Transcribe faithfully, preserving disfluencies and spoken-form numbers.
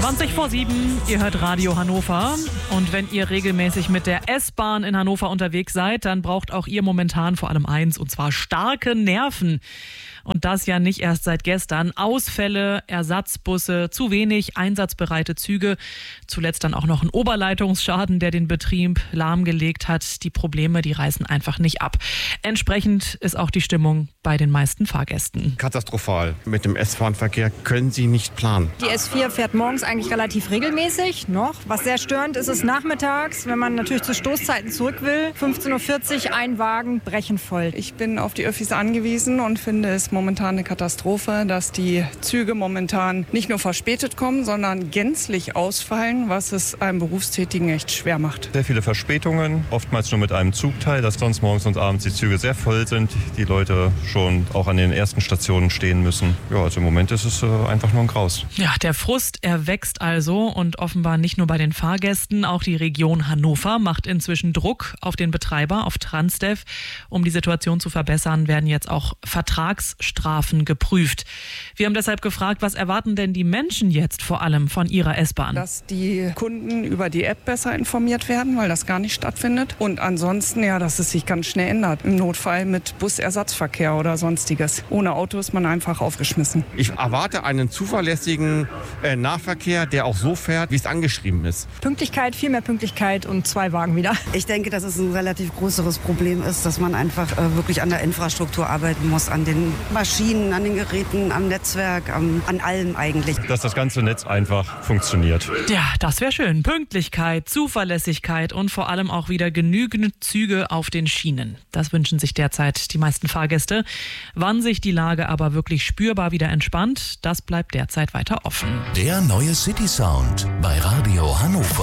zwanzig vor sieben, ihr hört Radio Hannover. Und wenn ihr regelmäßig mit der S-Bahn in Hannover unterwegs seid, dann braucht auch ihr momentan vor allem eins, und zwar starke Nerven. Und das ja nicht erst seit gestern. Ausfälle, Ersatzbusse, zu wenig einsatzbereite Züge. Zuletzt dann auch noch ein Oberleitungsschaden, der den Betrieb lahmgelegt hat. Die Probleme, die reißen einfach nicht ab. Entsprechend ist auch die Stimmung bei den meisten Fahrgästen. Katastrophal. Mit dem S-Bahn-Verkehr können Sie nicht planen. Die S vier fährt morgens eigentlich relativ regelmäßig noch. Was sehr störend ist, ist nachmittags, wenn man natürlich zu Stoßzeiten zurück will. fünfzehn Uhr vierzig, ein Wagen, brechen voll. Ich bin auf die Öffis angewiesen und finde es momentan eine Katastrophe, dass die Züge momentan nicht nur verspätet kommen, sondern gänzlich ausfallen, was es einem Berufstätigen echt schwer macht. Sehr viele Verspätungen, oftmals nur mit einem Zugteil, dass sonst morgens und abends die Züge sehr voll sind, die Leute schon auch an den ersten Stationen stehen müssen. Ja, also im Moment ist es äh, einfach nur ein Graus. Ja, der Frust, er wächst also, und offenbar nicht nur bei den Fahrgästen. Auch die Region Hannover macht inzwischen Druck auf den Betreiber, auf Transdev. Um die Situation zu verbessern, werden jetzt auch Vertragsstrafen geprüft. Wir haben deshalb gefragt, was erwarten denn die Menschen jetzt vor allem von ihrer S-Bahn? Dass die Kunden über die App besser informiert werden, weil das gar nicht stattfindet. Und ansonsten, ja, dass es sich ganz schnell ändert. Im Notfall mit Busersatzverkehr oder sonstiges. Ohne Auto ist man einfach aufgeschmissen. Ich erwarte einen zuverlässigen äh, Nahverkehr, der auch so fährt, wie es angeschrieben ist. Pünktlichkeit, viel mehr Pünktlichkeit und zwei Wagen wieder. Ich denke, dass es ein relativ größeres Problem ist, dass man einfach äh, wirklich an der Infrastruktur arbeiten muss, an den Maschinen, an den Geräten, am Netzwerk, am, an allem eigentlich. Dass das ganze Netz einfach funktioniert. Ja, das wäre schön. Pünktlichkeit, Zuverlässigkeit und vor allem auch wieder genügend Züge auf den Schienen. Das wünschen sich derzeit die meisten Fahrgäste. Wann sich die Lage aber wirklich spürbar wieder entspannt, das bleibt derzeit weiter offen. Der neue City Sound bei Radio Hannover.